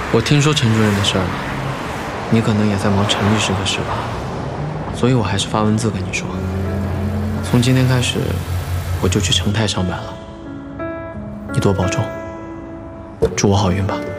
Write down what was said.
我听说陈主任的事儿了，你可能也在忙陈律师的事吧，所以我还是发文字跟你说，从今天开始，我就去成泰上班了。你多保重，祝我好运吧。